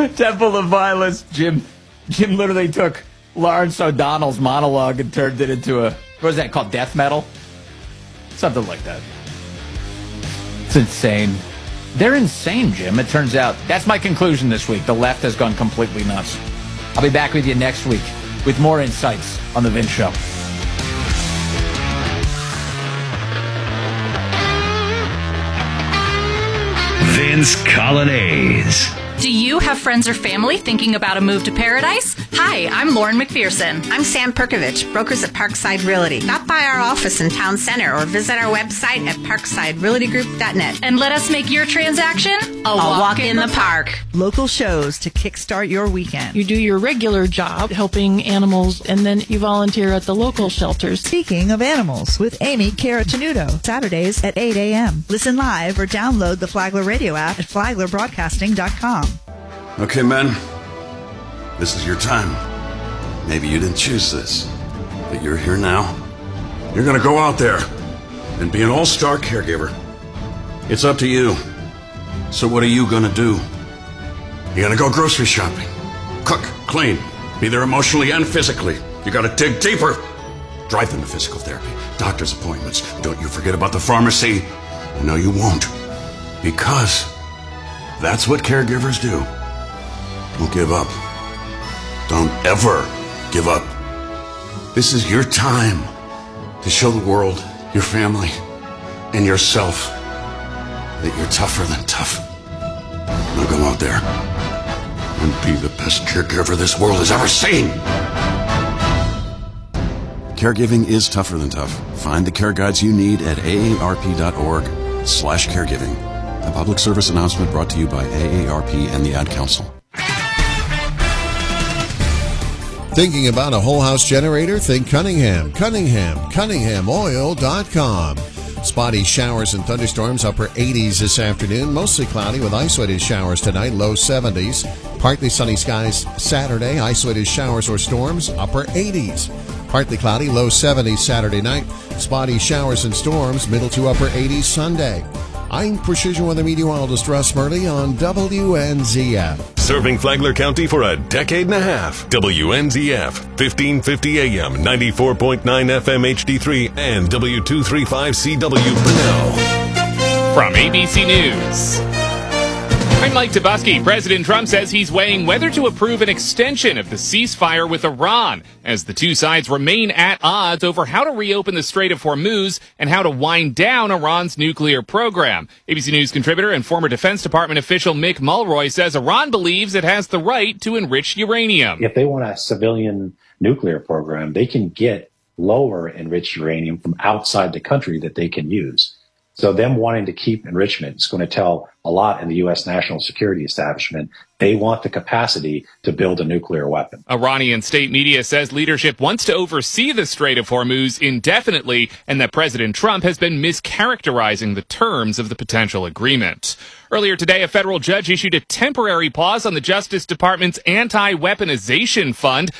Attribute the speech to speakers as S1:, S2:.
S1: Temple of Violence. Jim literally took Lawrence O'Donnell's monologue and turned it into what was that called? Death metal? Something like that. It's insane. They're insane, Jim, it turns out. That's my conclusion this week. The left has gone completely nuts. I'll be back with you next week with more insights on The Vince Show.
S2: Vince Colonnese.
S3: Do you have friends or family thinking about a move to paradise? Hi, I'm Lauren McPherson.
S4: I'm Sam Perkovich, brokers at Parkside Realty. Stop by our office in Town Center or visit our website at parksiderealtygroup.net.
S3: And let us make your transaction a walk in the park.
S5: Local shows to kickstart your weekend.
S6: You do your regular job helping animals, and then you volunteer at the local shelters.
S5: Speaking of animals, with Amy Caratanudo, Saturdays at 8 a.m. Listen live or download the Flagler radio app at flaglerbroadcasting.com.
S7: Okay, men, this is your time. Maybe you didn't choose this, but you're here now. You're gonna go out there and be an all-star caregiver. It's up to you. So what are you gonna do? You're gonna go grocery shopping, cook, clean, be there emotionally and physically. You gotta dig deeper. Drive them to physical therapy, doctor's appointments. Don't you forget about the pharmacy. I know you won't, because that's what caregivers do. Don't give up. Don't ever give up. This is your time to show the world, your family, and yourself that you're tougher than tough. Now go out there and be the best caregiver this world has ever seen. Caregiving is tougher than tough. Find the care guides you need at aarp.org/caregiving. A public service announcement brought to you by AARP and the Ad Council.
S8: Thinking about a whole house generator? Think Cunningham. Cunninghamoil.com. Spotty showers and thunderstorms, upper 80s this afternoon. Mostly cloudy with isolated showers tonight, low 70s. Partly sunny skies Saturday, isolated showers or storms, upper 80s. Partly cloudy, low 70s Saturday night. Spotty showers and storms, middle to upper 80s Sunday. I'm Precision Weather Meteorologist Russ Murley on WNZF.
S9: Serving Flagler County for a decade and a half. WNZF, 1550 AM, 94.9 FM HD3, and W235CW Bunnell.
S10: From ABC News, I'm Mike Tabusky. President Trump says he's weighing whether to approve an extension of the ceasefire with Iran as the two sides remain at odds over how to reopen the Strait of Hormuz and how to wind down Iran's nuclear program. ABC News contributor and former Defense Department official Mick Mulroy says Iran believes it has the right to enrich uranium.
S11: If they want a civilian nuclear program, they can get lower enriched uranium from outside the country that they can use. So them wanting to keep enrichment is going to tell a lot in the U.S. national security establishment. They want the capacity to build a nuclear weapon.
S10: Iranian state media says leadership wants to oversee the Strait of Hormuz indefinitely and that President Trump has been mischaracterizing the terms of the potential agreement. Earlier today, a federal judge issued a temporary pause on the Justice Department's anti-weaponization fund